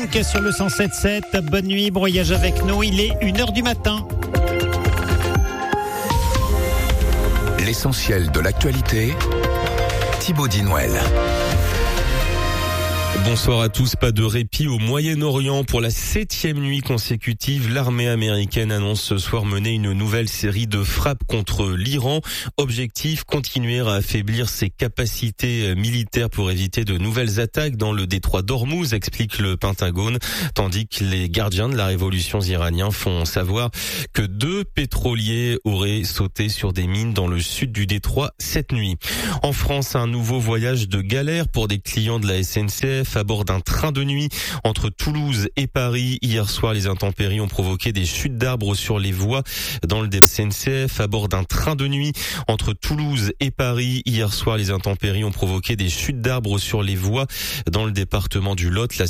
donc sur le 107.7. Bonne nuit, voyage avec nous. Il est 1h du matin. L'essentiel de l'actualité, Thibaut Dinouel. Bonsoir à tous. Pas de répit au Moyen-Orient. Pour la 7e nuit consécutive, l'armée américaine annonce ce soir mener une nouvelle série de frappes contre l'Iran. Objectif, continuer à affaiblir ses capacités militaires pour éviter de nouvelles attaques dans le détroit d'Ormuz, explique le Pentagone, tandis que les gardiens de la révolution iranienne font savoir que 2 pétroliers auraient sauté sur des mines dans le sud du détroit cette nuit. En France, un nouveau voyage de galère pour des clients de la SNCF à bord d'un train de nuit entre Toulouse et Paris. Hier soir, les intempéries ont provoqué des chutes d'arbres sur les voies dans le SNCF à bord d'un train de nuit entre Toulouse et Paris. Hier soir, les intempéries ont provoqué des chutes d'arbres sur les voies dans le département du Lot. La